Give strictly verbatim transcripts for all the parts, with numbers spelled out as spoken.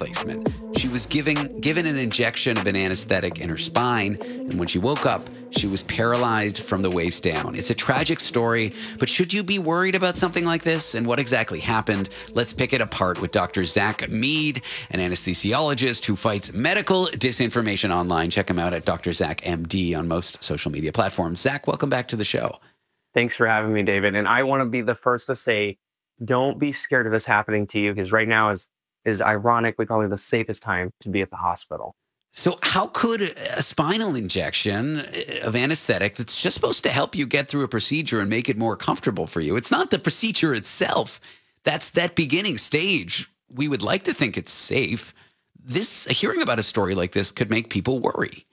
replacement. She was giving, given an injection of an anesthetic in her spine, and when she woke up, she was paralyzed from the waist down. It's a tragic story, but should you be worried about something like this and what exactly happened? Let's pick it apart with Doctor Zach Mead, an anesthesiologist who fights medical disinformation online. Check him out at Doctor Zach M D on most social media platforms. Zach, welcome back to the show. Thanks for having me, David. And I want to be the first to say, don't be scared of this happening to you, because right now is is ironically probably the safest time to be at the hospital. So how could a spinal injection of anesthetic that's just supposed to help you get through a procedure and make it more comfortable for you? It's not the procedure itself. That's that beginning stage. We would like to think it's safe. This, hearing about a story like this could make people worry.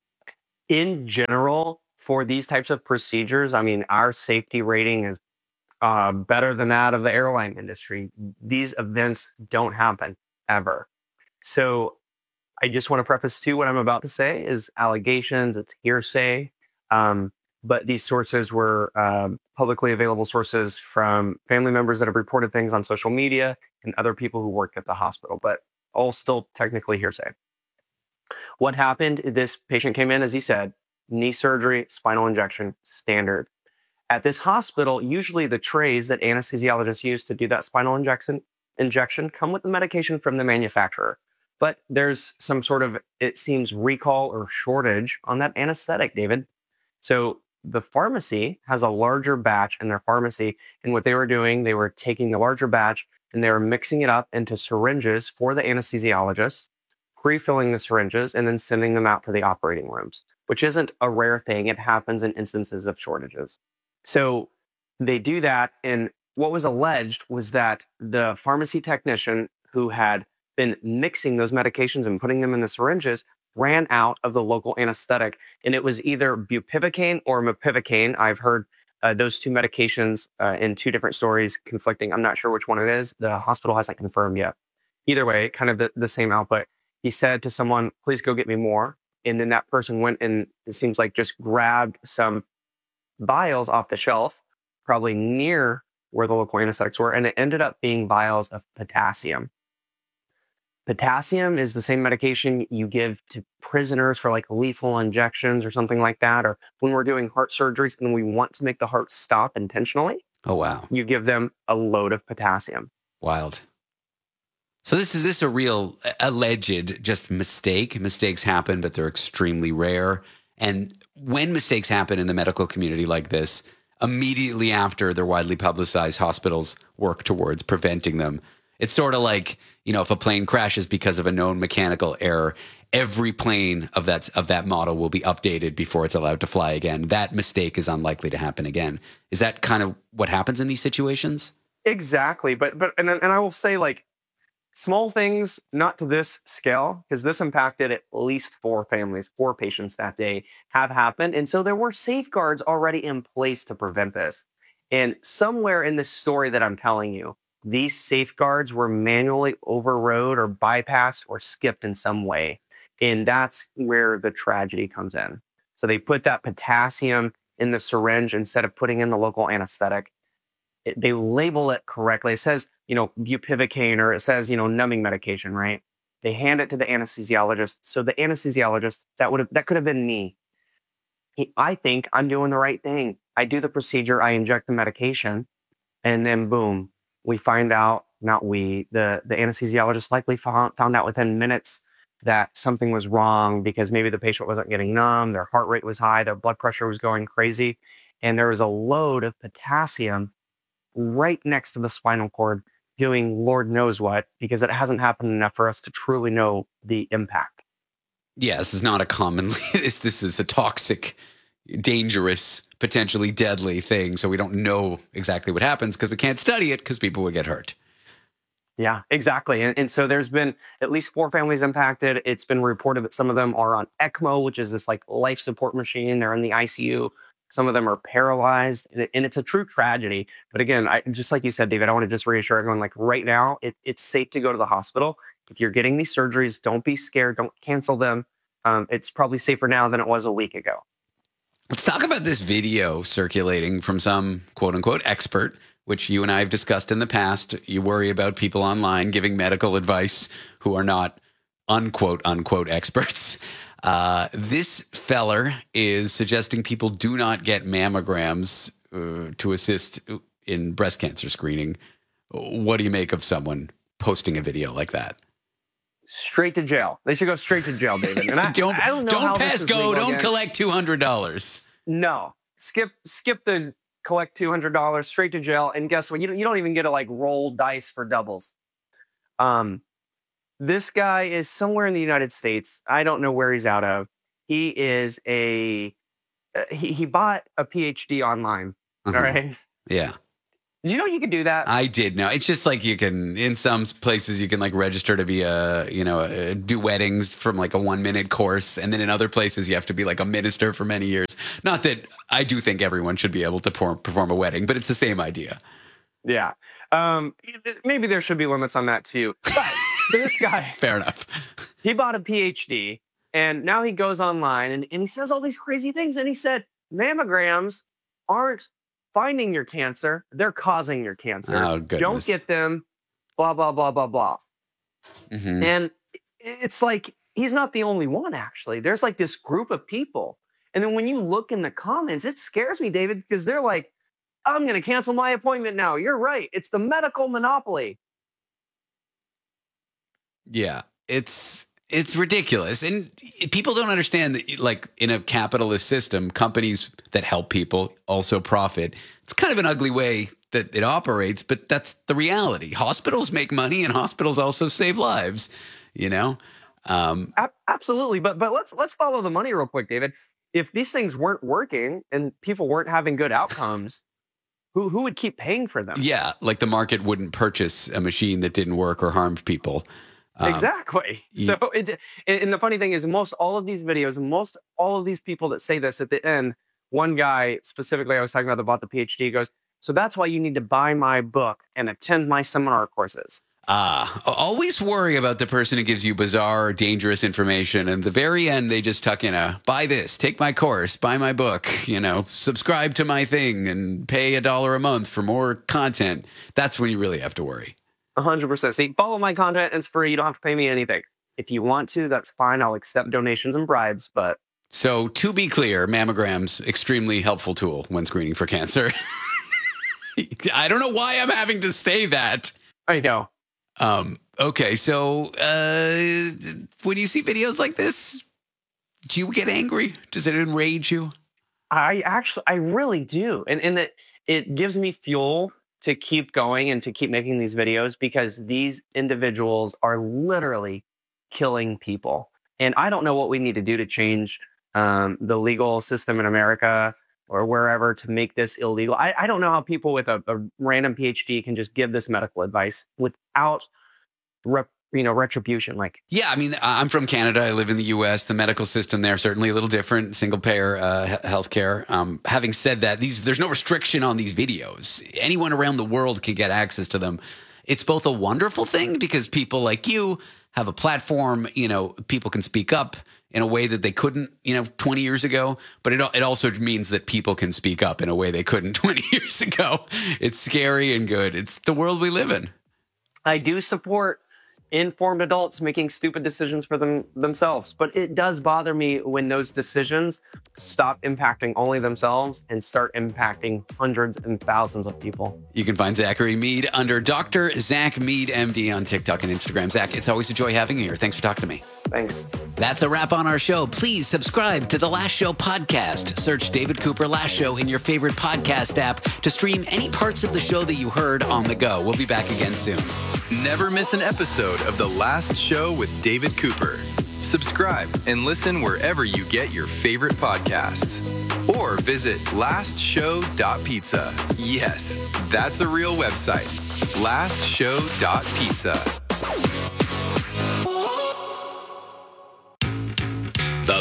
In general, for these types of procedures, I mean, our safety rating is uh, better than that of the airline industry. These events don't happen ever. So I just want to preface too, what I'm about to say is allegations, it's hearsay, um, but these sources were um, publicly available sources from family members that have reported things on social media and other people who worked at the hospital, but all still technically hearsay. What happened, this patient came in, as he said, knee surgery, spinal injection, standard. At this hospital, usually the trays that anesthesiologists use to do that spinal injection, injection come with the medication from the manufacturer. But there's some sort of, it seems, recall or shortage on that anesthetic, David. So the pharmacy has a larger batch in their pharmacy. And what they were doing, they were taking the larger batch and they were mixing it up into syringes for the anesthesiologist, pre-filling the syringes, and then sending them out to the operating rooms, which isn't a rare thing. It happens in instances of shortages. So they do that. And what was alleged was that the pharmacy technician who had been mixing those medications and putting them in the syringes ran out of the local anesthetic. And it was either bupivacaine or mepivacaine. I've heard uh, those two medications uh, in two different stories conflicting. I'm not sure which one it is. The hospital hasn't confirmed yet. Either way, kind of the, the same output. He said to someone, please go get me more. And then that person went and it seems like just grabbed some vials off the shelf, probably near where the local anesthetics were. And it ended up being vials of potassium. Potassium is the same medication you give to prisoners for like lethal injections or something like that. Or when we're doing heart surgeries and we want to make the heart stop intentionally. Oh, wow. You give them a load of potassium. Wild. So this is this a real alleged just mistake? Mistakes happen, but they're extremely rare. And when mistakes happen in the medical community like this, immediately after they're widely publicized, hospitals work towards preventing them. It's sort of like, you know, if a plane crashes because of a known mechanical error, every plane of that of that model will be updated before it's allowed to fly again. That mistake is unlikely to happen again. Is that kind of what happens in these situations? Exactly. But but and and I will say, like, small things, not to this scale, because this impacted at least four families, four patients that day, have happened. And so there were safeguards already in place to prevent this. And somewhere in this story that I'm telling you, these safeguards were manually overrode or bypassed or skipped in some way. And that's where the tragedy comes in. So they put that potassium in the syringe instead of putting in the local anesthetic. It, they label it correctly. It says, you know, bupivacaine, or it says, you know, numbing medication, right? They hand it to the anesthesiologist. So the anesthesiologist, that would have, that could have been me. He, I think I'm doing the right thing. I do the procedure, I inject the medication, and then boom, we find out, not we, the, the anesthesiologist likely found, found out within minutes that something was wrong because maybe the patient wasn't getting numb, their heart rate was high, their blood pressure was going crazy, and there was a load of potassium right next to the spinal cord doing Lord knows what, because it hasn't happened enough for us to truly know the impact. Yeah, this is not a common, this, this is a toxic, dangerous, potentially deadly thing. So we don't know exactly what happens because we can't study it because people would get hurt. Yeah, exactly. And, and so there's been at least four families impacted. It's been reported that some of them are on ECMO, which is this like life support machine. They're in the I C U. Some of them are paralyzed, and, it, and it's a true tragedy. But again, I, just like you said, David, I want to just reassure everyone, like right now, it, it's safe to go to the hospital. If you're getting these surgeries, don't be scared. Don't cancel them. Um, it's probably safer now than it was a week ago. Let's talk about this video circulating from some quote unquote expert which you and I have discussed in the past. You worry about people online giving medical advice who are not unquote, unquote experts. Uh, this feller is suggesting people do not get mammograms uh, to assist in breast cancer screening. What do you make of someone posting a video like that? Straight to jail. They should go straight to jail, David. And I don't I don't know don't how pass this is go. legal Don't again. collect two hundred dollars. No, skip skip the collect two hundred dollars straight to jail. And guess what? You don't you don't even get to like roll dice for doubles. Um, this guy is somewhere in the United States. I don't know where he's out of. He is a uh, he he bought a P H D online. Uh-huh. All right. Yeah. Did you know you could do that? I did know. It's just like you can, in some places, you can like register to be a, you know, a, do weddings from like a one minute course. And then in other places, you have to be like a minister for many years. Not that I do think everyone should be able to perform, perform a wedding, but it's the same idea. Yeah. Um, maybe there should be limits on that too. But, so this guy, fair enough. He bought a P H D and now he goes online and, and he says all these crazy things. And he said, mammograms aren't finding your cancer, they're causing your cancer. Oh, goodness. Don't get them, blah, blah, blah, blah, blah. Mm-hmm. And it's like, he's not the only one, actually. There's like this group of people. And then when you look in the comments, it scares me, David, because they're like, I'm going to cancel my appointment now. You're right. It's the medical monopoly. Yeah, it's it's ridiculous. And people don't understand that, like, in a capitalist system, companies that help people also profit. It's kind of an ugly way that it operates, but that's the reality. Hospitals make money and hospitals also save lives, you know? Um, A- absolutely. But but let's let's follow the money real quick, David. If these things weren't working and people weren't having good outcomes, who who would keep paying for them? yeah, like the market wouldn't purchase a machine that didn't work or harmed people. Um, Exactly. So it, and the funny thing is, most all of these videos, most all of these people that say this at the end, one guy specifically I was talking about that bought the P H D goes, so that's why you need to buy my book and attend my seminar courses. Ah, always worry about the person who gives you bizarre or dangerous information. And at the very end, they just tuck in a, buy this, take my course, buy my book, you know, subscribe to my thing and pay a dollar a month for more content. That's when you really have to worry. A hundred percent. See, follow my content. It's free. You don't have to pay me anything. If you want to, that's fine. I'll accept donations and bribes, but. So to be clear, mammograms, extremely helpful tool when screening for cancer. I don't know why I'm having to say that. I know. Um, okay, so uh, when you see videos like this, do you get angry? Does it enrage you? I actually, I really do. And, and it, it gives me fuel to keep going and to keep making these videos because these individuals are literally killing people. And I don't know what we need to do to change um, the legal system in America or wherever to make this illegal. I, I don't know how people with a, a random P H D can just give this medical advice without rep, you know, retribution. Like, yeah, I mean, I'm from Canada. I live in the U S. The medical system there certainly a little different, single payer uh, he- healthcare. Um, having said that, these there's no restriction on these videos. Anyone around the world can get access to them. It's both a wonderful thing because people like you have a platform. You know, people can speak up in a way that they couldn't, you know, twenty years ago. But it it also means that people can speak up in a way they couldn't twenty years ago. It's scary and good. It's the world we live in. I do support informed adults making stupid decisions for them themselves, but it does bother me when those decisions stop impacting only themselves and start impacting hundreds and thousands of people. You can find Zachary Mead under Doctor Zach Mead, M D, on TikTok and Instagram. Zach, it's always a joy having you here. Thanks for talking to me. Thanks. That's a wrap on our show. Please subscribe to the Last Show podcast. Search David Cooper Last Show in your favorite podcast app to stream any parts of the show that you heard on the go. We'll be back again soon. Never miss an episode of The Last Show with David Cooper. Subscribe and listen wherever you get your favorite podcasts. Or visit last show dot pizza. Yes, that's a real website. last show dot pizza. The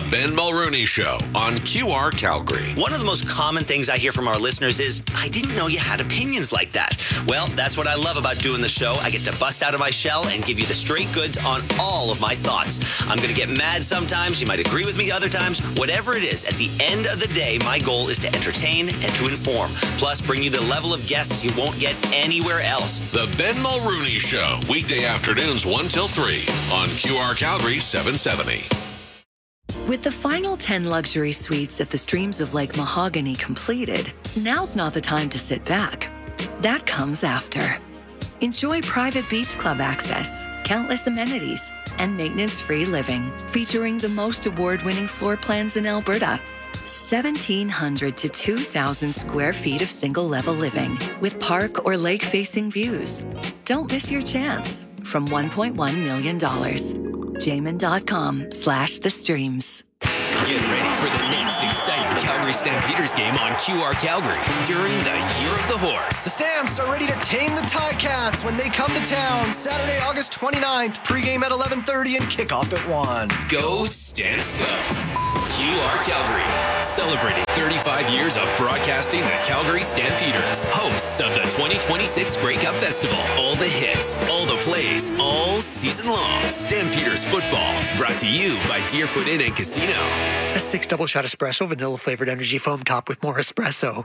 Ben Mulrooney Show on Q R Calgary. One of the most common things I hear from our listeners is, I didn't know you had opinions like that. Well, that's what I love about doing the show. I get to bust out of my shell and give you the straight goods on all of my thoughts. I'm going to get mad sometimes. You might agree with me other times. Whatever it is, at the end of the day, my goal is to entertain and to inform. Plus, bring you the level of guests you won't get anywhere else. The Ben Mulrooney Show, weekday afternoons one till three on Q R Calgary seven seventy. With the final ten luxury suites at the Streams of Lake Mahogany completed, now's not the time to sit back. That comes after. Enjoy private beach club access, countless amenities, and maintenance-free living, featuring the most award-winning floor plans in Alberta. seventeen hundred to two thousand square feet of single-level living with park or lake-facing views. Don't miss your chance. From one point one million dollars. Jamin.com slash the streams. Get ready for the next exciting Calgary Stampeders game on Q R Calgary during the Year of the Horse. The Stamps are ready to tame the Ticats when they come to town. Saturday, August twenty-ninth, pregame at eleven thirty and kickoff at one. Go Stamps Go! Q R Calgary, celebrating thirty-five years of broadcasting the Calgary Stampeders, hosts of the twenty twenty-six Grey Cup Festival. All the hits, all the plays, all season long. Stampeders football, brought to you by Deerfoot Inn and Casino. A six double shot espresso, vanilla flavored energy foam top with more espresso.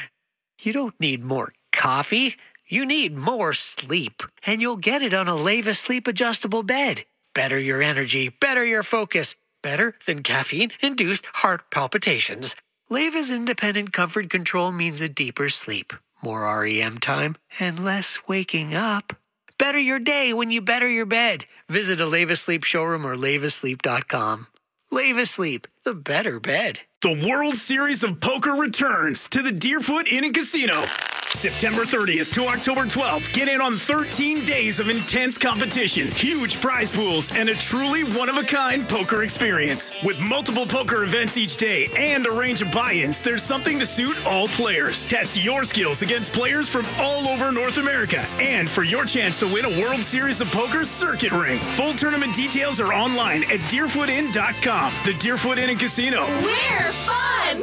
You don't need more coffee. You need more sleep. And you'll get it on a Leva sleep adjustable bed. Better your energy, better your focus. Better than caffeine-induced heart palpitations. Leva's independent comfort control means a deeper sleep, more R E M time, and less waking up. Better your day when you better your bed. Visit a Leva Sleep showroom or leva sleep dot com. Leva Sleep, the better bed. The World Series of Poker returns to the Deerfoot Inn and Casino. September thirtieth to October twelfth. Get in on thirteen days of intense competition, huge prize pools, and a truly one-of-a-kind poker experience. With multiple poker events each day and a range of buy-ins, there's something to suit all players. Test your skills against players from all over North America. And for your chance to win a World Series of Poker circuit ring. Full tournament details are online at deerfoot inn dot com. The Deerfoot Inn and Casino. We're fun!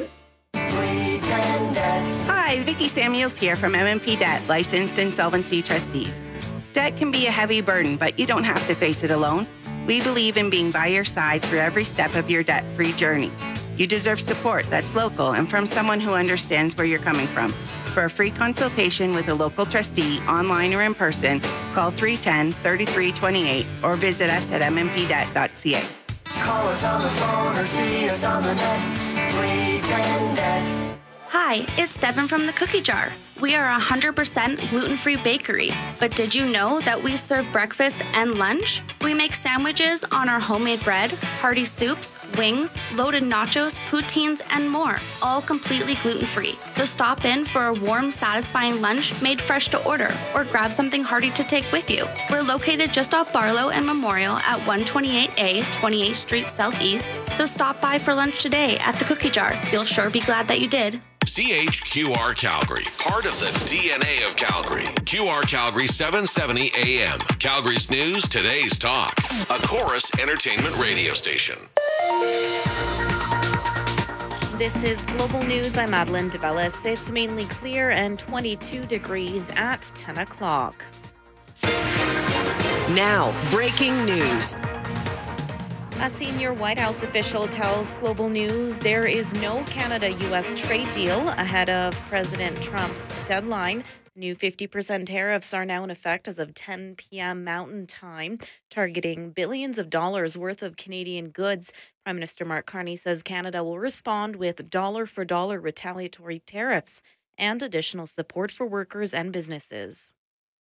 Hi, Vicki Samuels here from M M P Debt, licensed insolvency trustees. Debt can be a heavy burden, but you don't have to face it alone. We believe in being by your side through every step of your debt-free journey. You deserve support that's local and from someone who understands where you're coming from. For a free consultation with a local trustee, online or in person, call three one zero, three three two eight or visit us at m m p debt dot c a. Call us on the phone or see us on the net. three ten debt. Hi, it's Devin from the Cookie Jar. We are a one hundred percent gluten-free bakery, but did you know that we serve breakfast and lunch? We make sandwiches on our homemade bread, hearty soups, wings, loaded nachos, poutines, and more, all completely gluten-free. So stop in for a warm, satisfying lunch made fresh to order, or grab something hearty to take with you. We're located just off Barlow and Memorial at one twenty-eight A, twenty-eighth Street Southeast, so stop by for lunch today at the Cookie Jar. You'll sure be glad that you did. C H Q R Calgary, part of the D N A of Calgary. Q R Calgary seven seventy A M. Calgary's news, today's talk. A Chorus Entertainment radio station. This is Global News. I'm Madeline DeBellis. It's mainly clear and twenty-two degrees at ten o'clock. Now, breaking news. A senior White House official tells Global News there is no Canada-U S trade deal ahead of President Trump's deadline. New fifty percent tariffs are now in effect as of ten p.m. Mountain Time, targeting billions of dollars worth of Canadian goods. Prime Minister Mark Carney says Canada will respond with dollar-for-dollar retaliatory tariffs and additional support for workers and businesses.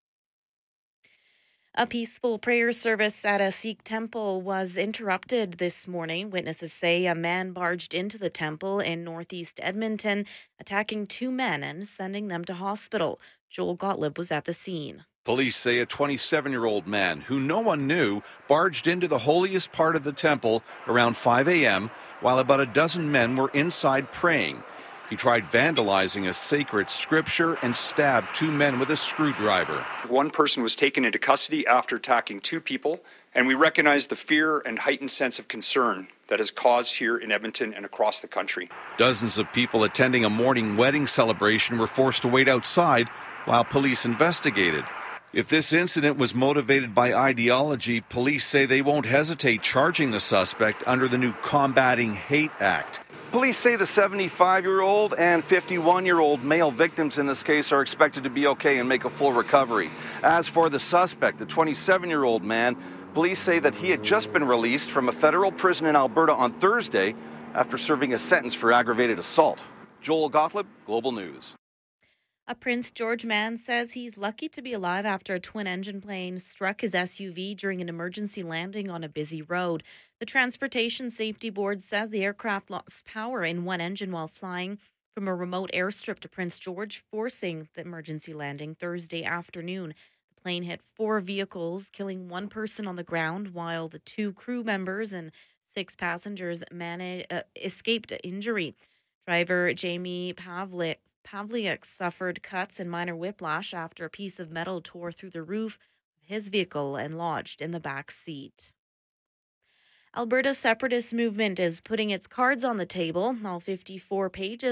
A peaceful prayer service at a Sikh temple was interrupted this morning. Witnesses say a man barged into the temple in northeast Edmonton, attacking two men and sending them to hospital. Joel Gottlieb was at the scene. Police say a twenty-seven-year-old man who no one knew barged into the holiest part of the temple around five a.m. while about a dozen men were inside praying. He tried vandalizing a sacred scripture and stabbed two men with a screwdriver. One person was taken into custody after attacking two people, and we recognize the fear and heightened sense of concern that is caused here in Edmonton and across the country. Dozens of people attending a morning wedding celebration were forced to wait outside while police investigated. If this incident was motivated by ideology, police say they won't hesitate charging the suspect under the new Combating Hate Act. Police say the seventy-five-year-old and fifty-one-year-old male victims in this case are expected to be okay and make a full recovery. As for the suspect, the twenty-seven-year-old man, police say that he had just been released from a federal prison in Alberta on Thursday after serving a sentence for aggravated assault. Joel Gottlieb, Global News. A Prince George man says he's lucky to be alive after a twin-engine plane struck his S U V during an emergency landing on a busy road. The Transportation Safety Board says the aircraft lost power in one engine while flying from a remote airstrip to Prince George, forcing the emergency landing Thursday afternoon. The plane hit four vehicles, killing one person on the ground, while the two crew members and six passengers managed, uh, escaped injury. Driver Jamie Pavlik Pavliuk suffered cuts and minor whiplash after a piece of metal tore through the roof of his vehicle and lodged in the back seat. Alberta's separatist movement is putting its cards on the table. All fifty-four pages